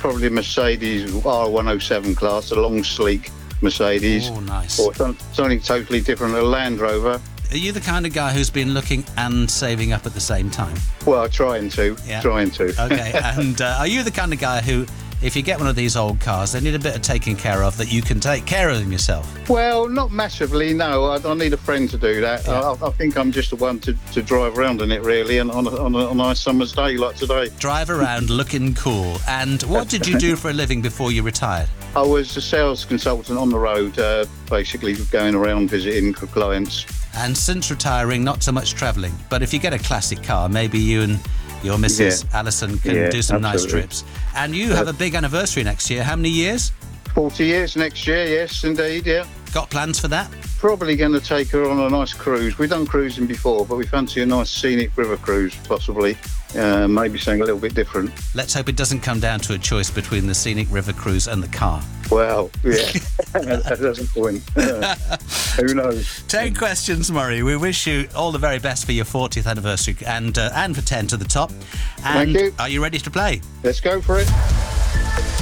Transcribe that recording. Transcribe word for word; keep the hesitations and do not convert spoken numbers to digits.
probably a Mercedes R one oh seven class, a long, sleek Mercedes. Oh, nice. Or some, something totally different, a Land Rover. Are you the kind of guy who's been looking and saving up at the same time? Well, trying to, Yeah. trying to. Okay, and uh, are you the kind of guy who, if you get one of these old cars, they need a bit of taking care of, that you can take care of them yourself? Well, not massively, no. I, I need a friend to do that. Yeah. I, I think I'm just the one to, to drive around in it, really, and on a, on, a, on a nice summer's day like today. Drive around looking cool. And what did you do for a living before you retired? I was a sales consultant on the road, uh, basically going around visiting clients. And since retiring, not so much travelling. But if you get a classic car, maybe you and your missus, Yeah. Alison, can Yeah, do some nice absolutely. trips. And you have a big anniversary next year. How many years? forty years next year, yes, indeed, yeah. Got plans for that? Probably going to take her on a nice cruise. We've done cruising before, but we fancy a nice scenic river cruise, possibly. Uh, maybe something a little bit different. Let's hope it doesn't come down to a choice between the scenic river cruise and the car. Well, yeah, that's a point. Uh, who knows? Ten questions, Murray. We wish you all the very best for your fortieth anniversary and uh, and for ten to the top. And Thank you. Are you ready to play? Let's go for it.